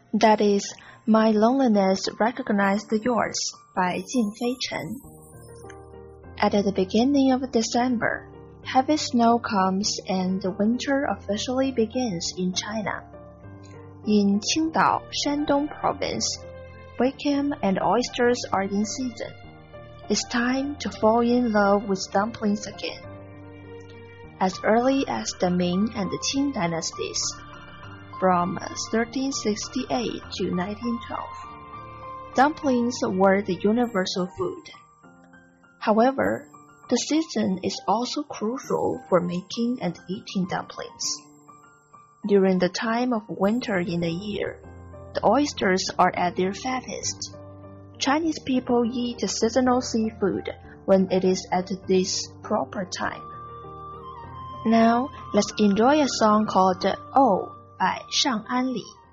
That is My Loneliness Recognized Yours by Jin Fei Chen. At the beginning of December, heavy snow comes and the winter officially begins in China. In Qingdao, Shandong Province, bacon and oysters are in season. It's time to fall in love with dumplings again. As early as the Ming and the Qing dynasties, from 1368 to 1912, dumplings were the universal food. However, the season is also crucial for making and eating dumplings. During the time of winter in the year, the oysters are at their fattest. Chinese people eat seasonal seafood when it is at this proper time. Now, let's enjoy a song called Oh by Shang Anli.